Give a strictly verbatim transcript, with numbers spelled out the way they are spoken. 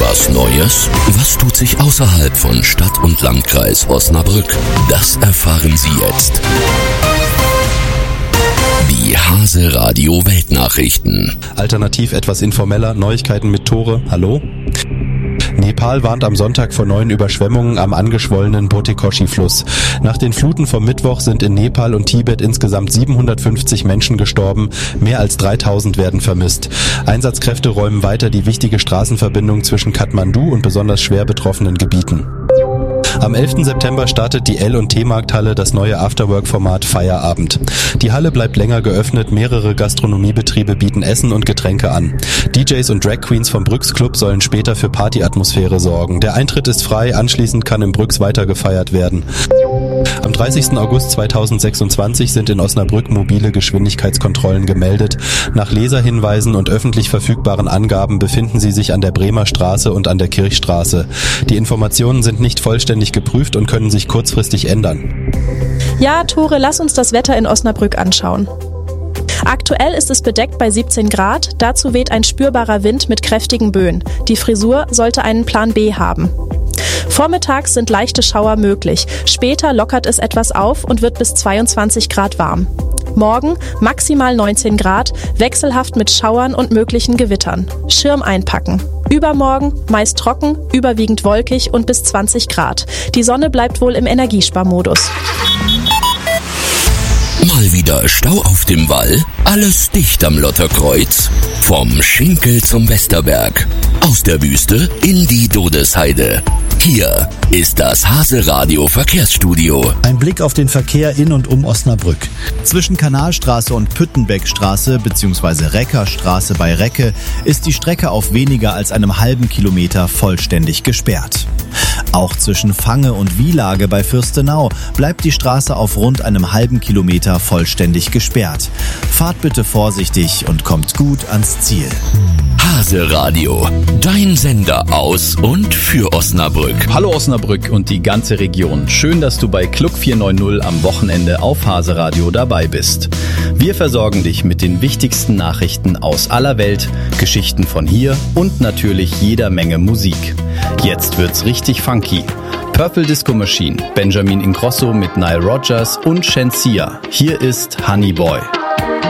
Was Neues? Was tut sich außerhalb von Stadt und Landkreis Osnabrück? Das erfahren Sie jetzt. Die Hase Radio Weltnachrichten. Alternativ etwas informeller, Neuigkeiten mit Tore. Hallo? Nepal warnt am Sonntag vor neuen Überschwemmungen am angeschwollenen Botikoshi-Fluss. Nach den Fluten vom Mittwoch sind in Nepal und Tibet insgesamt siebenhundertfünfzig Menschen gestorben, mehr als dreitausend werden vermisst. Einsatzkräfte räumen weiter die wichtige Straßenverbindung zwischen Kathmandu und besonders schwer betroffenen Gebieten. Am elften September startet die L und T-Markthalle das neue Afterwork-Format Feierabend. Die Halle bleibt länger geöffnet, mehrere Gastronomiebetriebe bieten Essen und Getränke an. D Js und Drag Queens vom Brüx Club sollen später für Partyatmosphäre sorgen. Der Eintritt ist frei, anschließend kann im Brüx weiter gefeiert werden. Am dreißigsten August zweitausendsechsundzwanzig sind in Osnabrück mobile Geschwindigkeitskontrollen gemeldet. Nach Leserhinweisen und öffentlich verfügbaren Angaben befinden sie sich an der Bremer Straße und an der Kirchstraße. Die Informationen sind nicht vollständig geprüft und können sich kurzfristig ändern. Ja, Tore, lass uns das Wetter in Osnabrück anschauen. Aktuell ist es bedeckt bei siebzehn Grad, dazu weht ein spürbarer Wind mit kräftigen Böen. Die Frisur sollte einen Plan B haben. Vormittags sind leichte Schauer möglich, später lockert es etwas auf und wird bis zweiundzwanzig Grad warm. Morgen maximal neunzehn Grad, wechselhaft mit Schauern und möglichen Gewittern. Schirm einpacken. Übermorgen meist trocken, überwiegend wolkig und bis zwanzig Grad. Die Sonne bleibt wohl im Energiesparmodus. Mal wieder Stau auf dem Wall? Alles dicht am Lotterkreuz? Vom Schinkel zum Westerberg. Aus der Wüste in die Dodesheide. Hier ist das Hase Radio Verkehrsstudio. Ein Blick auf den Verkehr in und um Osnabrück. Zwischen Kanalstraße und Püttenbeckstraße bzw. Reckerstraße bei Recke ist die Strecke auf weniger als einem halben Kilometer vollständig gesperrt. Auch zwischen Fange und Wielage bei Fürstenau bleibt die Straße auf rund einem halben Kilometer vollständig gesperrt. Fahrt bitte vorsichtig und kommt gut ans Ziel. Hase Radio, dein Sender aus und für Osnabrück. Hallo Osnabrück und die ganze Region. Schön, dass du bei Club vier neun null am Wochenende auf Hase Radio dabei bist. Wir versorgen dich mit den wichtigsten Nachrichten aus aller Welt, Geschichten von hier und natürlich jeder Menge Musik. Jetzt wird's richtig funky. Purple Disco Machine, Benjamin Ingrosso mit Nile Rodgers und Shenseea. Hier ist Honey Boy.